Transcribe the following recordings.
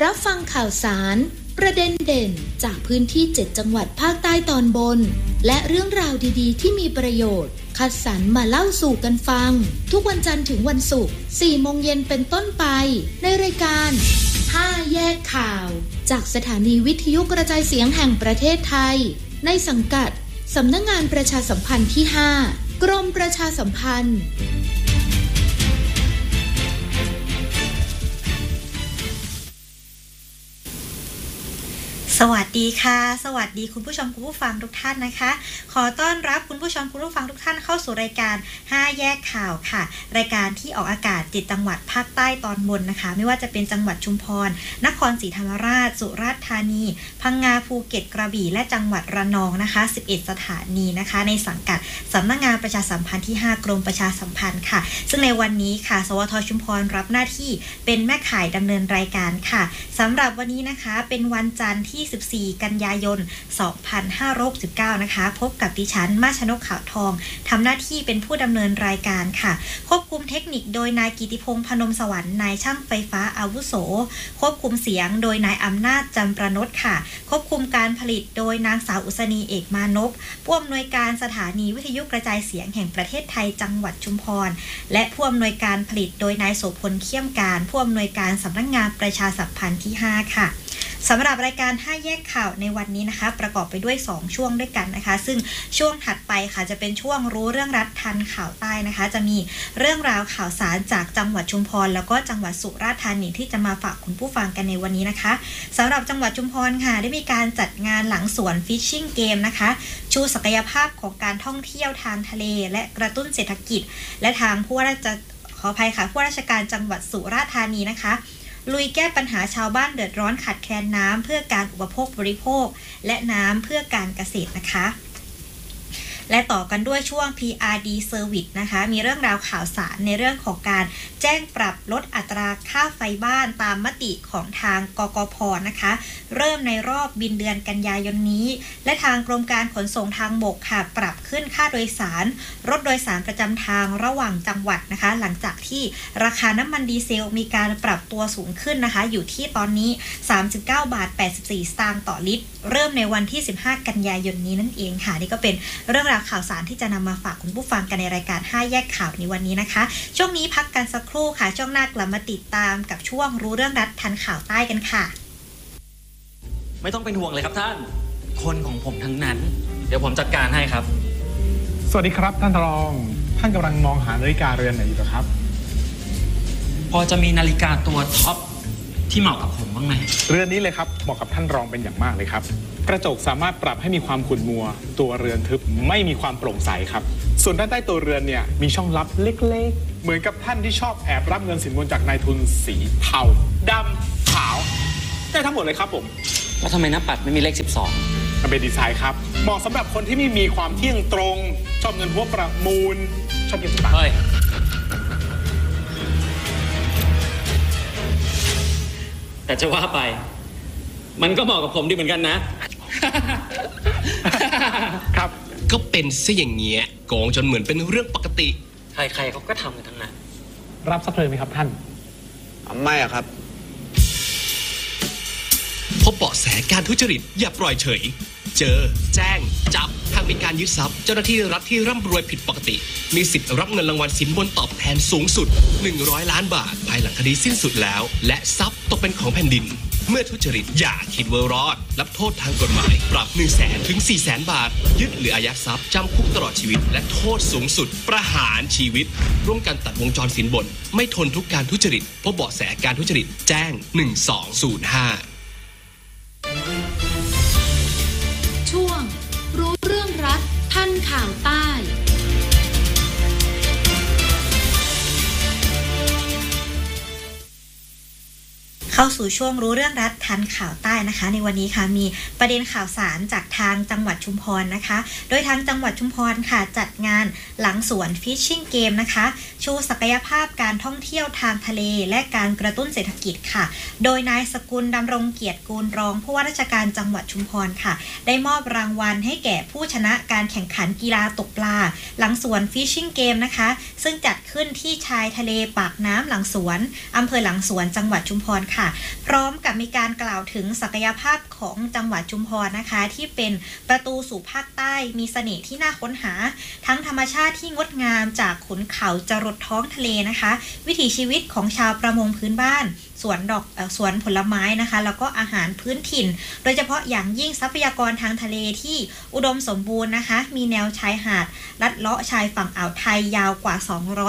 รับฟังข่าวสารประเด็นเด่นจากพื้นที่7จังหวัดภาคใต้ตอนบนและเรื่องราวดีๆที่มีประโยชน์คัดสรรมาเล่าสู่กันฟังทุกวันจันทร์ถึงวันศุกร์ 4 โมงเย็นเป็นต้นไปในรายการ5แยกข่าวจากสถานีวิทยุกระจายเสียงแห่งประเทศไทยในสังกัดสำนักงานประชาสัมพันธ์ที่5กรมประชาสัมพันธ์สวัสดีค่ะสวัสดีคุณผู้ชมคุณผู้ฟังทุกท่านนะคะขอต้อนรับคุณผู้ชมคุณผู้ฟังทุกท่านเข้าสู่รายการ5แยกข่าวค่ะรายการที่ออกอากาศ7จังหวัดภาคใต้ตอนบนนะคะไม่ว่าจะเป็นจังหวัดชุมพรนครศรีธรรมราชสุราษฎร์ธานีพังงาภูเก็ตกระบี่และจังหวัดระนองนะคะ11สถานีนะคะในสังกัดสำนักงานประชาสัมพันธ์ที่5กรมประชาสัมพันธ์ค่ะซึ่งในวันนี้ค่ะสวทชุมพรรับหน้าที่เป็นแม่ข่ายดำเนินรายการค่ะสำหรับวันนี้นะคะเป็นวันจันทร์ที่14 กันยายน 2569 นะคะพบกับดิฉันมาชนกขาวทองทำหน้าที่เป็นผู้ดำเนินรายการค่ะควบคุมเทคนิคโดยนายกิติพงษ์พนมสวรรค์นายช่างไฟฟ้าอาวุโสควบคุมเสียงโดยนายอำนาจจำประนดค่ะควบคุมการผลิตโดยนางสาวอุษณีเอกมานพผู้อำนวยการสถานีวิทยุกระจายเสียงแห่งประเทศไทยจังหวัดชุมพรและผู้อำนวยการผลิตโดยนายโสพลเขี้ยมการผู้อำนวยการสำนักงานประชาสัมพันธ์ที่5ค่ะสำหรับรายการ5แยกข่าวในวันนี้นะคะประกอบไปด้วย2ช่วงด้วยกันนะคะซึ่งช่วงถัดไปค่ะจะเป็นช่วงรู้เรื่องรัฐทันข่าวใต้นะคะจะมีเรื่องราวข่าวสารจากจังหวัดชุมพรแล้วก็จังหวัดสุราษฎร์ธานีที่จะมาฝากคุณผู้ฟังกันในวันนี้นะคะสำหรับจังหวัดชุมพรค่ะได้มีการจัดงานหลังสวนฟิชชิ่งเกมนะคะชูศักยภาพของการท่องเที่ยวทางทะเลและกระตุ้นเศรษฐกิจและทางผู้ราชการจังหวัดสุราษฎร์ธานีนะคะลุยแก้ปัญหาชาวบ้านเดือดร้อนขาดแคลนน้ำเพื่อการอุปโภคบริโภคและน้ำเพื่อการเกษตรนะคะและต่อกันด้วยช่วง PRD Service นะคะมีเรื่องราวข่าวสารในเรื่องของการแจ้งปรับลดอัตราค่าไฟบ้านตามมติของทางกกพ.นะคะเริ่มในรอบบินเดือนกันยายนนี้และทางกรมการขนส่งทางบกค่ะปรับขึ้นค่าโดยสารรถโดยสารประจำทางระหว่างจังหวัดนะคะหลังจากที่ราคาน้ำมันดีเซลมีการปรับตัวสูงขึ้นนะคะอยู่ที่ตอนนี้ 39.84 บาทต่อลิตรเริ่มในวันที่15กันยายนนี้นั่นเองค่ะนี่ก็เป็นเรื่องราวข่าวสารที่จะนำมาฝากคุณผู้ฟังกันในรายการ5แยกข่าวในวันนี้นะคะช่วงนี้พักกันสักครู่ค่ะช่วงหน้ากลับมาติดตามกับช่วงรู้เรื่องรัฐทันข่าวใต้กันค่ะไม่ต้องเป็นห่วงเลยครับท่านคนของผมทั้งนั้นเดี๋ยวผมจัดการให้ครับสวัสดีครับท่านรองท่านกำลังมองหานาฬิกาเรือนไหนอยู่ครับพอจะมีนาฬิกาตัวท็อปที่เหมาะกับผมบ้างไหมเรือนนี้เลยครับเหมาะกับท่านรองเป็นอย่างมากเลยครับกระจกสามารถปรับให้มีความขุ่นมัวตัวเรือนทึบไม่มีความโปร่งใสครับส่วนด้านใต้ตัวเรือนเนี่ยมีช่องลับเล็กๆเหมือนกับท่านที่ชอบแอบรับเงินสินบนจากนายทุนสีเทาดำขาวได้ทั้งหมดเลยครับผมแล้วทำไมหน้าปัดไม่มีเลข12 มันเป็นดีไซน์ครับเหมาะสำหรับคนที่ไม่มีความเที่ยงตรงชอบเงินหัวประมูลชอบเงินสตางค์แต่จะว่าไปมันก็เหมาะกับผมดีเหมือนกันนะครับก็เป็นซะอย่างเงี้ยโกงจนเหมือนเป็นเรื่องปกติใครๆเขาก็ทำกันทั้งนั้นรับสักเลยไหมครับท่านไม่อะครับพบเบาะแสการทุจริตอย่าปล่อยเฉยเจอแจ้งจับหากมีการยึดทรัพย์เจ้าหน้าที่รัฐที่ร่ำรวยผิดปกติมีสิทธิ์รับเงินรางวัลสินบนตอบแทนสูงสุด100 ล้านบาทภายหลังคดีสิ้นสุดแล้วและทรัพย์ตกเป็นของแผ่นดินเมื่อทุจริตอย่าคิดว่ารอดรับโทษทางกฎหมายปรับ 100,000 ถึง 400,000 บาทยึดหรืออายัดทรัพย์จำคุกตลอดชีวิตและโทษสูงสุดประหารชีวิตร่วมกันตัดวงจรสินบนไม่ทนทุกการทุจริตพบเบาะแสการทุจริตแจ้ง1205 ช่วงรู้เรื่องรัฐทันข่าวใต้เข้าสู่ช่วงรู้เรื่องรัฐทันข่าวใต้นะคะในวันนี้ค่ะมีประเด็นข่าวสารจากทางจังหวัดชุมพรนะคะโดยทางจังหวัดชุมพรค่ะจัดงานหลังสวนฟิชชิ่งเกมนะคะชูศักยภาพการท่องเที่ยวทางทะเลและการกระตุ้นเศรษฐกิจค่ะโดยนายสกุลดำรงเกียรติกูลรองผู้ว่าราชการจังหวัดชุมพรค่ะได้มอบรางวัลให้แก่ผู้ชนะการแข่งขันกีฬาตกปลาหลังสวนฟิชชิ่งเกมนะคะซึ่งจัดขึ้นที่ชายทะเลปากน้ำหลังสวนอำเภอหลังสวนจังหวัดชุมพรค่ะค่ะพร้อมกับมีการกล่าวถึงศักยภาพของจังหวัดชุมพรนะคะที่เป็นประตูสู่ภาคใต้มีเสน่ห์ที่น่าค้นหาทั้งธรรมชาติที่งดงามจากขุนเขาจรดท้องทะเลนะคะวิถีชีวิตของชาวประมงพื้นบ้านสวนผลไม้นะคะแล้วก็อาหารพื้นถิ่นโดยเฉพาะอย่างยิ่งทรัพยากรทางทะเลที่อุดมสมบูรณ์นะคะมีแนวชายหาดลัดเลาะชายฝั่งอ่าวไทยยาวกว่า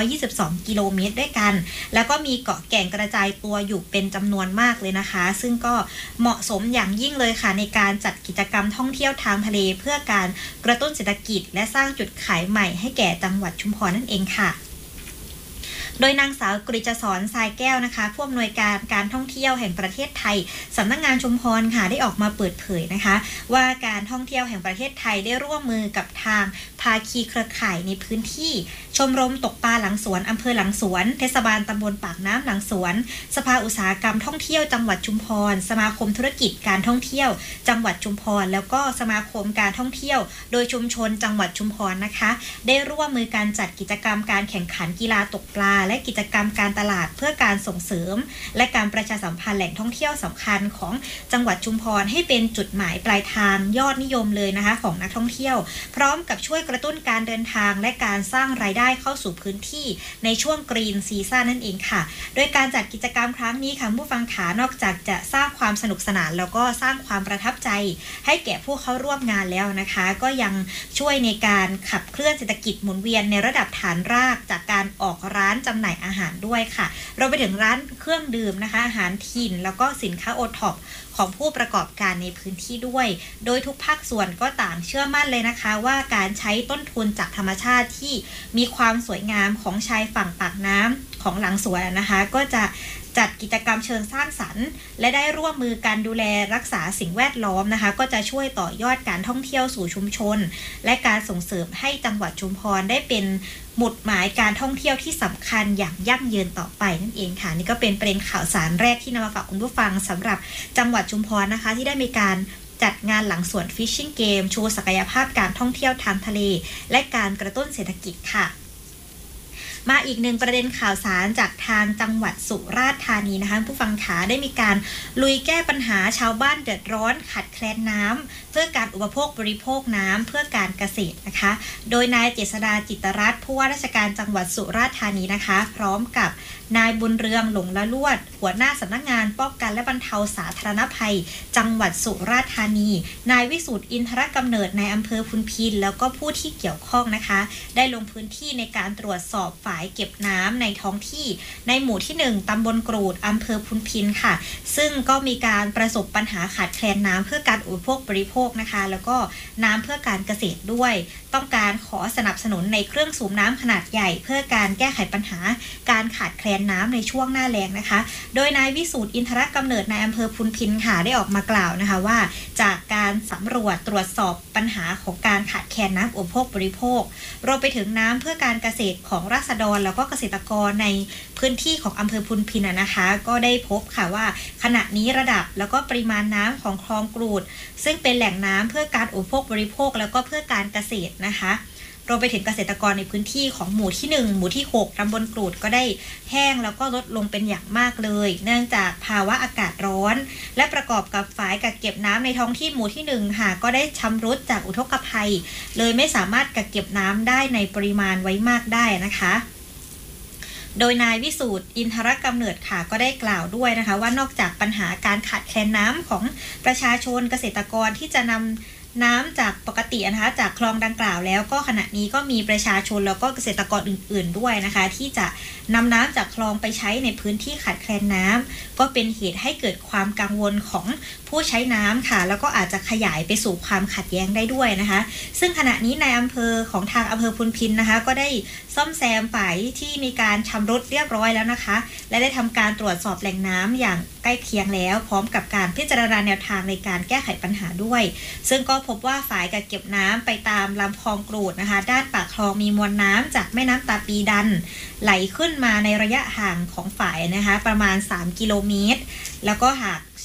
222กิโลเมตรด้วยกันแล้วก็มีเกาะแก่งกระจายตัวอยู่เป็นจำนวนมากเลยนะคะซึ่งก็เหมาะสมอย่างยิ่งเลยค่ะในการจัดกิจกรรมท่องเที่ยวทางทะเลเพื่อการกระตุ้นเศรษฐกิจและสร้างจุดขายใหม่ให้แก่จังหวัดชุมพรนั่นเองค่ะโดยนางสาวกฤษศรทรายแก้วนะคะผู้อำนวยการการท่องเที่ยวแห่งประเทศไทยสำนักงานชุมพรค่ะได้ออกมาเปิดเผยนะคะว่าการท่องเที่ยวแห่งประเทศไทยได้ร่วมมือกับทางภาคีเครือข่ายในพื้นที่ชมรมตกปลาหลังสวนอำเภอหลังสวนเทศบาลตำบลปากน้ำหลังสวนสภาอุตสาหกรรมท่องเที่ยวจังหวัดชุมพรสมาคมธุรกิจการท่องเที่ยวจังหวัดชุมพรแล้วก็สมาคมการท่องเที่ยวโดยชุมชนจังหวัดชุมพรนะคะได้ร่วมมือการจัดกิจกรรมการแข่งขันกีฬาตกปลาและกิจกรรมการตลาดเพื่อการส่งเสริมและการประชาสัมพันธ์แหล่งท่องเที่ยวสำคัญของจังหวัดชุมพรให้เป็นจุดหมายปลายทางยอดนิยมเลยนะคะของนักท่องเที่ยวพร้อมกับช่วยกระตุ้นการเดินทางและการสร้างรายได้เข้าสู่พื้นที่ในช่วงกรีนซีซั่นนั่นเองค่ะโดยการจัดกิจกรรมครั้งนี้ค่ะผู้ฟังขานอกจากจะสร้างความสนุกสนานแล้วก็สร้างความประทับใจให้แก่ผู้เข้าร่วมงานแล้วนะคะก็ยังช่วยในการขับเคลื่อนเศรษฐกิจหมุนเวียนในระดับฐานรากจากการออกร้านจำหน่ายอาหารด้วยค่ะเราไปถึงร้านเครื่องดื่มนะคะอาหารถิ่นแล้วก็สินค้าโอท็อปของผู้ประกอบการในพื้นที่ด้วยโดยทุกภาคส่วนก็ต่างเชื่อมั่นเลยนะคะว่าการใช้ต้นทุนจากธรรมชาติที่มีความสวยงามของชายฝั่งปากน้ำของหลังสวนนะคะก็จะจัดกิจกรรมเชิงสร้างสรรค์และได้ร่วมมือกันดูแลรักษาสิ่งแวดล้อมนะคะก็จะช่วยต่อยอดการท่องเที่ยวสู่ชุมชนและการส่งเสริมให้จังหวัดชุมพรได้เป็นหมุดหมายการท่องเที่ยวที่สำคัญอย่างยั่งยืนต่อไปนั่นเองค่ะนี่ก็เป็นประเด็นข่าวสารแรกที่นำมาฝากคุณผู้ฟังสำหรับจังหวัดชุมพรนะคะที่ได้มีการจัดงานหลังสวนฟิชชิ่งเกมโชว์ศักยภาพการท่องเที่ยวทางทะเลและการกระตุ้นเศรษฐกิจค่ะมาอีกหนึ่งประเด็นข่าวสารจากทางจังหวัดสุราษฎร์ธานีนะคะผู้ฟังขาได้มีการลุยแก้ปัญหาชาวบ้านเดือดร้อนขาดแคลนน้ำเพื่อการอุปโภคบริโภคน้ำเพื่อการเกษตรนะคะโดยนายเจษฎาจิตรรัตน์ผู้ว่าราชการจังหวัดสุราษฎร์ธานีนะคะพร้อมกับนายบุญเรืองหลงละลวดหัวหน้าสำนักงานป้องกันและบรรเทาสาธารณภัยจังหวัดสุราษฎร์ธานีนายวิสุทธิ์อินทรกำเนิดในอำเภอพุนพินแล้วก็ผู้ที่เกี่ยวข้องนะคะได้ลงพื้นที่ในการตรวจสอบฝายเก็บน้ำในท้องที่ในหมู่ที่1ตำบลกรูดอำเภอพุนพินค่ะซึ่งก็มีการประสบปัญหาขาดแคลนน้ำเพื่อการอุปโภคบริโภคนะคะแล้วก็น้ำเพื่อการเกษตรด้วยต้องการขอสนับสนุนในเครื่องสูบน้ำขนาดใหญ่เพื่อการแก้ไขปัญหาการขาดแคลนน้ำในช่วงหน้าแล้งนะคะโดยนายวิสุทธิ์อินทรกำเนิดในอำเภอพุนพินค่ะได้ออกมากล่าวนะคะว่าจากการสำรวจตรวจสอบปัญหาของการขาดแคลนน้ำอุปโภคบริโภครวมไปถึงน้ำเพื่อการเกษตรของราษฎรแล้วก็เกษตรกรในพื้นที่ของอำเภอพุนพินนะคะก็ได้พบค่ะว่าขณะนี้ระดับแล้วก็ปริมาณน้ำของคลองกรูดซึ่งเป็นแหล่งน้ำเพื่อการอุปโภคบริโภคแล้วก็เพื่อการเกษตรนะคะรวมไปถึงเกษตรกรในพื้นที่ของหมู่ที่1หมู่ที่6ตำบลกรูดก็ได้แห้งแล้วก็ลดลงเป็นอย่างมากเลยเนื่องจากภาวะอากาศร้อนและประกอบกับฝายกักเก็บน้ำในท้องที่หมู่ที่1ค่ะก็ได้ชำรุดจากอุทกภัยเลยไม่สามารถกักเก็บน้ำได้ในปริมาณไว้มากได้นะคะโดยนายวิสูตรอินทรกำเนิดค่ะก็ได้กล่าวด้วยนะคะว่านอกจากปัญหาการขาดแคลนน้ำของประชาชนเกษตรกรที่จะนำน้ำจากปกตินะคะจากคลองดังกล่าวแล้วก็ขณะนี้ก็มีประชาชนแล้วก็เกษตรกรอื่นๆด้วยนะคะที่จะนำน้ำจากคลองไปใช้ในพื้นที่ขาดแคลนน้ำก็เป็นเหตุให้เกิดความกังวลของผู้ใช้น้ำค่ะแล้วก็อาจจะขยายไปสู่ความขัดแย้งได้ด้วยนะคะซึ่งขณะนี้ในอำเภอของทางอำเภอพุนพินนะคะก็ได้ซ่อมแซมฝายที่มีการชำรุดเรียบร้อยแล้วนะคะและได้ทำการตรวจสอบแหล่งน้ำอย่างใกล้เคียงแล้วพร้อมกับการพิจารณาแนวทางในการแก้ไขปัญหาด้วยซึ่งก็พบว่าฝายกักเก็บน้ำไปตามลำคลองกรูดนะคะด้านปากคลองมีมวลน้ำจากแม่น้ำตาปีดันไหลขึ้นมาในระยะห่างของฝายนะคะประมาณ3กิโลเมตรแล้วก็หาก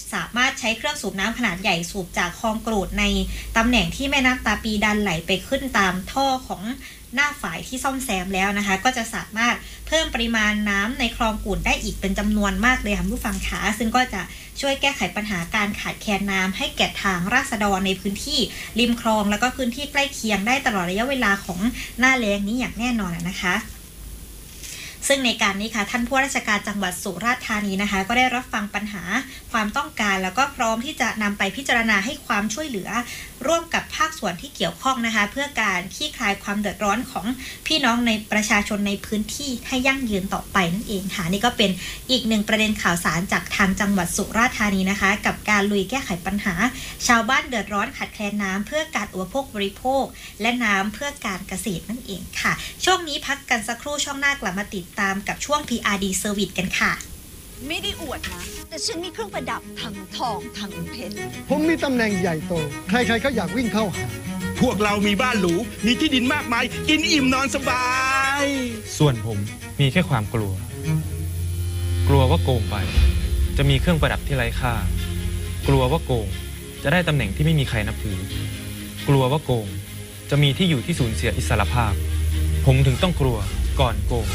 สามารถใช้เครื่องสูบน้ำขนาดใหญ่สูบจากคลองกรูดในตำแหน่งที่แม่น้ำตาปีดันไหลไปขึ้นตามท่อของหน้าฝายที่ซ่อมแซมแล้วนะคะก็จะสามารถเพิ่มปริมาณน้ำในคลองกู่ได้อีกเป็นจำนวนมากเลยค่ะผู้ฟังขาซึ่งก็จะช่วยแก้ไขปัญหาการขาดแคลนน้ำให้แก่ทางราษฎรในพื้นที่ริมคลองแล้วก็พื้นที่ใกล้เคียงได้ตลอดระยะเวลาของหน้าแล้งนี้อย่างแน่นอนนะคะซึ่งในการนี้ค่ะท่านผู้ว่าราชการจังหวัดสุราษฎร์ธานีนะคะก็ได้รับฟังปัญหาความต้องการแล้วก็พร้อมที่จะนำไปพิจารณาให้ความช่วยเหลือร่วมกับภาคส่วนที่เกี่ยวข้องนะคะเพื่อการคลี่คลายความเดือดร้อนของพี่น้องในประชาชนในพื้นที่ให้ยั่งยืนต่อไปนั่นเองค่ะนี่ก็เป็นอีกหนึ่งประเด็นข่าวสารจากทางจังหวัดสุราษฎร์ธานีนะคะกับการลุยแก้ไขปัญหาชาวบ้านเดือดร้อนขาดแคลนน้ำเพื่อการอุปโภคบริโภคและน้ำเพื่อการเกษตรนั่นเองค่ะช่วงนี้พักกันสักครู่ช่วงหน้ากลับมาติดตามกับช่วง PRD Service กันค่ะไม่ได้อวดนะแต่ฉันมีเครื่องประดับทั้งทองทั้งเพชรผมมีตำแหน่งใหญ่โตใครๆก็อยากวิ่งเข้าหาพวกเรามีบ้านหรูมีที่ดินมากมายกินอิ่มนอนสบายส่วนผมมีแค่ความกลัวว่าโกงไปจะมีเครื่องประดับที่ไร้ค่ากลัวว่าโกงจะได้ตำแหน่งที่ไม่มีใครนับถือกลัวว่าโกงจะมีที่อยู่ที่สูญเสียอิสรภาพผมถึงต้องกลัวก่อนโกง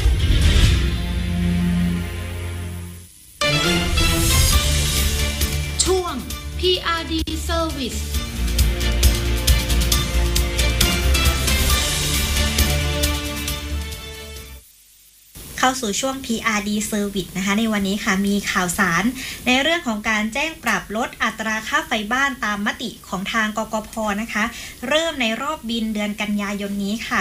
ช่วง PRD Service เข้าสู่ช่วง PRD Service นะคะในวันนี้ค่ะมีข่าวสารในเรื่องของการแจ้งปรับลดอัตราค่าไฟบ้านตามมติของทางกกพ.นะคะเริ่มในรอบบินเดือนกันยายนนี้ค่ะ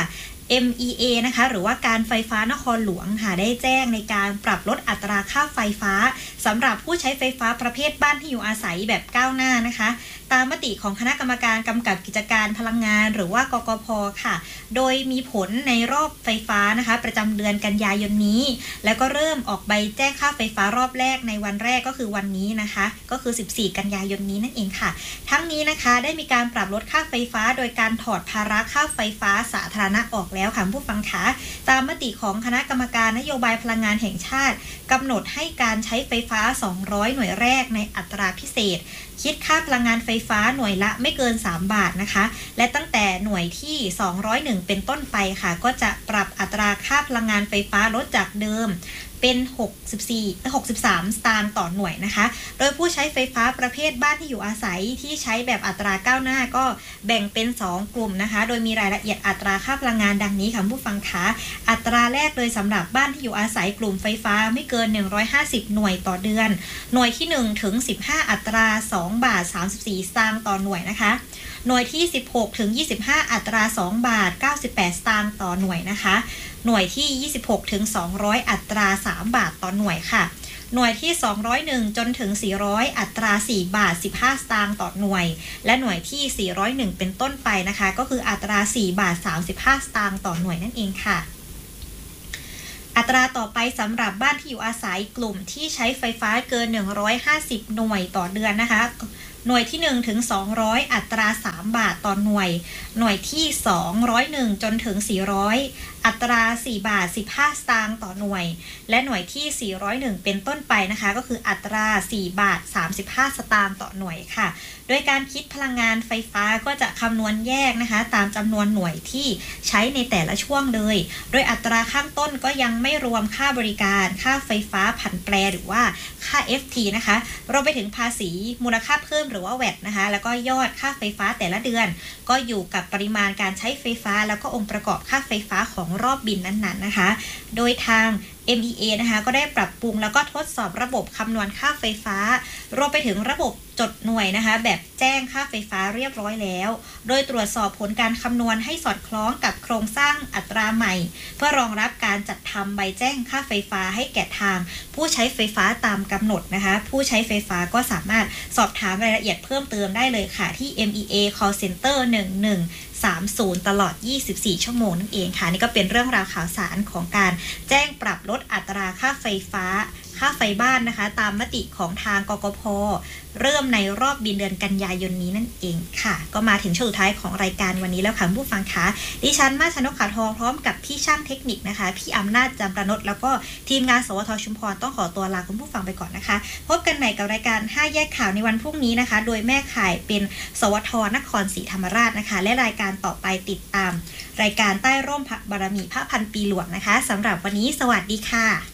MEA นะคะหรือว่าการไฟฟ้านครหลวงค่ะได้แจ้งในการปรับลดอัตราค่าไฟฟ้าสำหรับผู้ใช้ไฟฟ้าประเภทบ้านที่อยู่อาศัยแบบก้าวหน้านะคะตามมติของคณะกรรมการกำกับกิจการพลังงานหรือว่ากกพ.ค่ะโดยมีผลในรอบไฟฟ้านะคะประจำเดือนกันยายนนี้แล้วก็เริ่มออกใบแจ้งค่าไฟฟ้ารอบแรกในวันแรกก็คือวันนี้นะคะก็คือ14กันยายนนี้นั่นเองค่ะทั้งนี้นะคะได้มีการปรับลดค่าไฟฟ้าโดยการถอดภาระค่าไฟฟ้าสาธารณะออกแล้วค่ะผู้ฟังคะตามมติของคณะกรรมการนโยบายพลังงานแห่งชาติกำหนดให้การใช้ไฟฟ้า200หน่วยแรกในอัตราพิเศษคิดค่าพลังงานไฟฟ้าหน่วยละไม่เกิน3บาทนะคะและตั้งแต่หน่วยที่201เป็นต้นไปค่ะก็จะปรับอัตราค่าพลังงานไฟฟ้าลดจากเดิมเป็น63 สตางค์ต่อหน่วยนะคะโดยผู้ใช้ไฟฟ้าประเภทบ้านที่อยู่อาศัยที่ใช้แบบอัตราก้าวหน้าก็แบ่งเป็น2กลุ่มนะคะโดยมีรายละเอียดอัตราค่าพลังงานดังนี้ค่ะผู้ฟังคะอัตราแรกเลยสำหรับบ้านที่อยู่อาศัยกลุ่มไฟฟ้าไม่เกิน150หน่วยต่อเดือนหน่วยที่1ถึง15อัตรา2 บาท 34 สตางค์ต่อหน่วยนะคะหน่วยที่16ถึง25อัตรา2 บาท 98 สตางค์ต่อหน่วยนะคะหน่วยที่26ถึง200อัตรา3 บาทต่อหน่วยค่ะหน่วยที่201จนถึง400อัตรา4 บาท 15 สตางค์ต่อหน่วยและหน่วยที่401เป็นต้นไปนะคะก็คืออัตรา4 บาท 35 สตางค์ต่อหน่วยนั่นเองค่ะอัตราต่อไปสำหรับบ้านที่อยู่อาศัยกลุ่มที่ใช้ไฟฟ้าเกิน150หน่วยต่อเดือนนะคะหน่วยที่1ถึง200อัตรา3 บาทต่อหน่วยหน่วยที่201จนถึง400อัตรา4 บาท 15 สตางค์ต่อหน่วยและหน่วยที่401เป็นต้นไปนะคะก็คืออัตรา4 บาท 35 สตางค์ต่อหน่วยค่ะโดยการคิดพลังงานไฟฟ้าก็จะคำนวณแยกนะคะตามจำนวนหน่วยที่ใช้ในแต่ละช่วงเลยโดยอัตราข้างต้นก็ยังไม่รวมค่าบริการค่าไฟฟ้าผันแปรหรือว่าค่า FT นะคะรวมไปถึงภาษีมูลค่าเพิ่มหรือว่า VAT นะคะแล้วก็ยอดค่าไฟฟ้าแต่ละเดือนก็อยู่กับปริมาณการใช้ไฟฟ้าแล้วก็องค์ประกอบค่าไฟฟ้าของรอบบินนั้นๆนะคะโดยทาง MEA นะคะก็ได้ปรับปรุงแล้วก็ทดสอบระบบคำนวณค่าไฟฟ้ารวมไปถึงระบบจดหน่วยนะคะแบบแจ้งค่าไฟฟ้าเรียบร้อยแล้วโดยตรวจสอบผลการคำนวณให้สอดคล้องกับโครงสร้างอัตราใหม่เพื่อรองรับการจัดทำใบแจ้งค่าไฟฟ้าให้แก่ทางผู้ใช้ไฟฟ้าตามกำหนดนะคะผู้ใช้ไฟฟ้าก็สามารถสอบถามรายละเอียดเพิ่มเติมได้เลยค่ะที่ MEA Call Center 1130ตลอด24ชั่วโมงนั่นเองค่ะนี่ก็เป็นเรื่องราวข่าวสารของการแจ้งปรับลดอัตราค่าไฟฟ้าค่าไฟบ้านนะคะตามมติของทางกกพ.เริ่มในรอบบินเดือนกันยายนนี้นั่นเองค่ะก็มาถึงช่วงสุดท้ายของรายการวันนี้แล้วค่ะผู้ฟังคะดิฉันมาชนกขาทองพร้อมกับพี่ช่างเทคนิคนะคะพี่อำนาจจำประนดแล้วก็ทีมงานสวทชุมพรต้องขอตัวลาคุณผู้ฟังไปก่อนนะคะพบกันใหม่กับรายการ5แยกข่าวในวันพรุ่งนี้นะคะโดยแม่ข่ายเป็นสวทนครศรีธรรมราชนะคะและรายการต่อไปติดตามรายการใต้ร่มพระบารมีพระพันปีหลวงนะคะสำหรับวันนี้สวัสดีค่ะ